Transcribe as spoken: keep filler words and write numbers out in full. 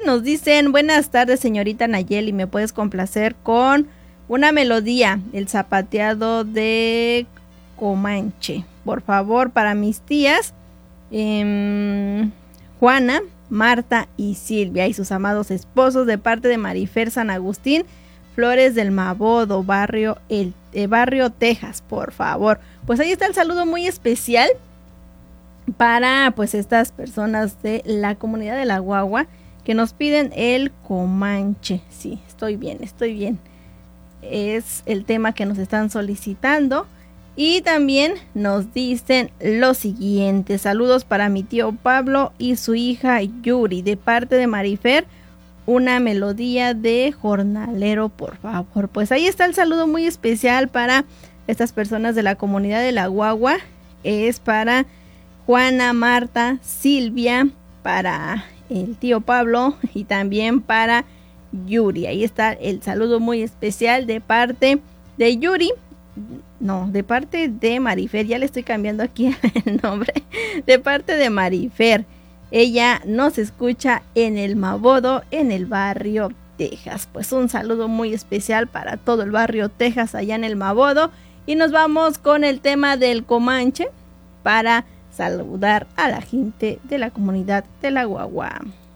nos dicen, buenas tardes señorita Nayeli, ¿me puedes complacer con una melodía, el zapateado de Comanche? Por favor, para mis tías, eh, Juana, Marta y Silvia y sus amados esposos, de parte de Marifer San Agustín, Flores del Mabodo, barrio, el, eh, barrio Texas, por favor. Pues ahí está el saludo muy especial para pues estas personas de la comunidad de La Guagua que nos piden el Comanche. Sí, estoy bien, estoy bien. Es el tema que nos están solicitando. Y también nos dicen lo siguiente: saludos para mi tío Pablo y su hija Yuri, de parte de Marifer, una melodía de Jornalero, por favor. Pues ahí está el saludo muy especial para estas personas de la comunidad de La Guagua. Es para Juana, Marta, Silvia, para el tío Pablo y también para Yuri. Ahí está el saludo muy especial de parte de Yuri. No, de parte de Marifer, ya le estoy cambiando aquí el nombre, de parte de Marifer. Ella nos escucha en el Mabodo, en el barrio Texas. Pues un saludo muy especial para todo el barrio Texas allá en el Mabodo. Y nos vamos con el tema del Comanche para saludar a la gente de la comunidad de La Guagua.